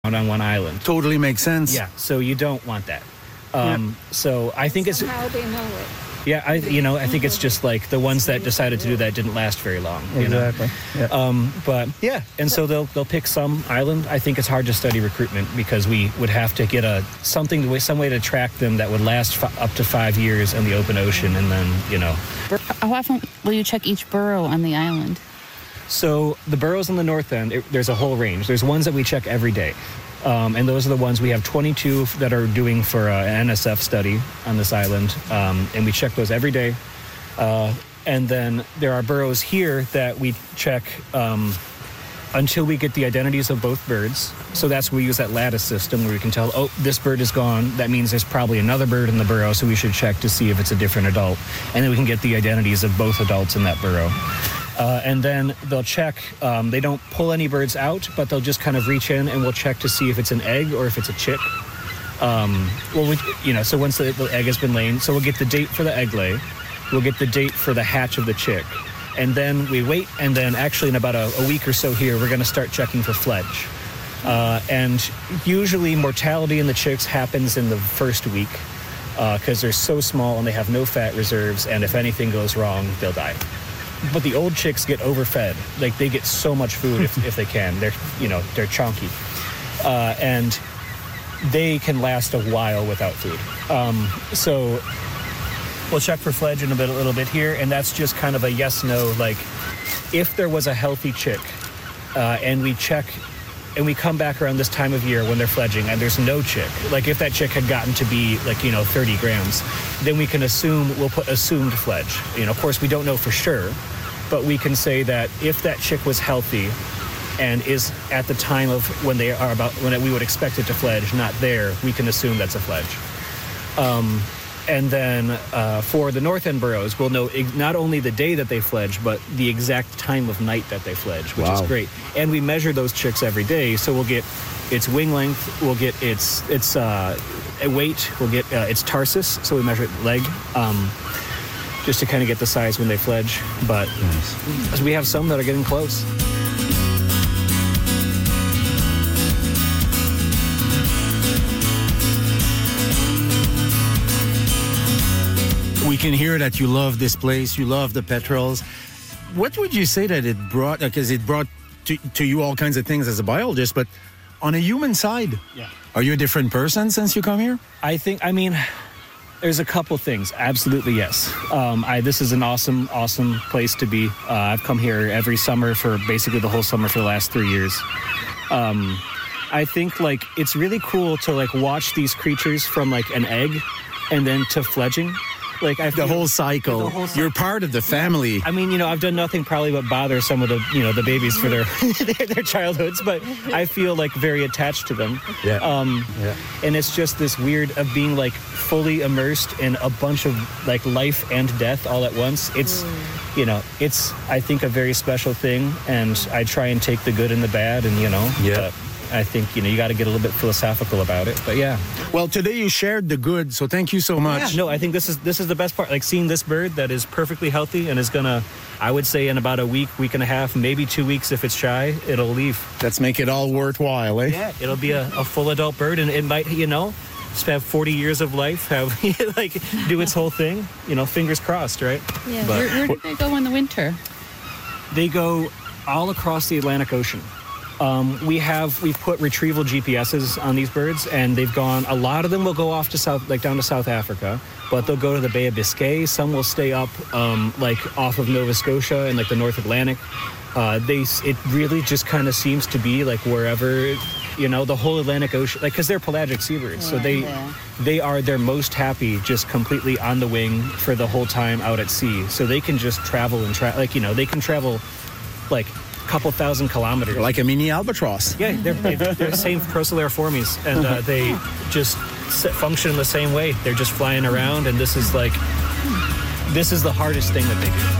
on one island. Totally makes sense. Yeah, so you don't want that. So I think it's... How they know it. Yeah, I think it's just like the ones that decided to do that didn't last very long. Exactly. But yeah, and so they'll pick some island. I think it's hard to study recruitment because we would have to get some way to track them that would last up to 5 years in the open ocean, and then How often will you check each burrow on the island? So the burrows on the north end, there's a whole range. There's ones that we check every day. And those are the ones we have 22 that are doing for an NSF study on this island. And we check those every day. And then there are burrows here that we check until we get the identities of both birds. So that's where we use that lattice system where we can tell, oh, this bird is gone. That means there's probably another bird in the burrow, so we should check to see if it's a different adult. And then we can get the identities of both adults in that burrow. And then they'll check, they don't pull any birds out, but they'll just kind of reach in and we'll check to see if it's an egg or if it's a chick. So once the egg has been laid, so we'll get the date for the egg lay, we'll get the date for the hatch of the chick, and then we wait, and then actually in about a week or so here, we're going to start checking for fledge. And usually mortality in the chicks happens in the first week because they're so small and they have no fat reserves, and if anything goes wrong, they'll die. But the old chicks get overfed. Like, they get so much food if they can. They're chunky. And they can last a while without food. So we'll check for fledge in a little bit here, and that's just kind of a yes-no. Like, if there was a healthy chick, and we check, and we come back around this time of year when they're fledging, and there's no chick, like if that chick had gotten to be 30 grams, then we can we'll put assumed fledge. Of course, we don't know for sure, but we can say that if that chick was healthy and is at the time of when we would expect it to fledge, not there, we can assume that's a fledge. And then for the north end burrows, we'll know not only the day that they fledge, but the exact time of night that they fledge, which is great. And we measure those chicks every day, so we'll get its wing length, we'll get its weight, we'll get its tarsus, so we measure its leg, just to kind of get the size when they fledge. But we have some that are getting close. We can hear that you love this place, you love the petrels. What would you say that it brought, because it brought to you all kinds of things as a biologist, but on a human side, are you a different person since you come here? There's a couple things. Absolutely, yes. This is an awesome, awesome place to be. I've come here every summer for basically the whole summer for the last 3 years. I think it's really cool to watch these creatures from an egg and then to fledging. The whole cycle. You're part of the family. I've done nothing probably but bother some of the babies for their their childhoods, but I feel very attached to them. And it's just this weird of being fully immersed in a bunch of life and death all at once. It's it's I think a very special thing, and I try and take the good and the bad, and but I think you got to get a little bit philosophical about it, but yeah. Well, today you shared the good, so thank you so much. No, I think this is the best part. Seeing this bird that is perfectly healthy and is gonna, I would say in about a week and a half, maybe 2 weeks if it's shy, it'll leave. Let's make it all worthwhile, eh? Yeah, it'll be a full adult bird, and it might just have 40 years of life, have do its whole thing. Fingers crossed, right? Yeah. Where do they go in the winter? They go all across the Atlantic Ocean. We've put retrieval GPSs on these birds, and they've gone. A lot of them will go off to down to South Africa, but they'll go to the Bay of Biscay. Some will stay up, off of Nova Scotia and the North Atlantic. It really just kind of seems to be wherever, the whole Atlantic Ocean, because they're pelagic seabirds, so they are their most happy just completely on the wing for the whole time out at sea. So they can just travel and they can travel couple thousand kilometers. Like a mini albatross. Yeah, they're the same Procellariformes, and they just function the same way. They're just flying around, and this is the hardest thing that they do.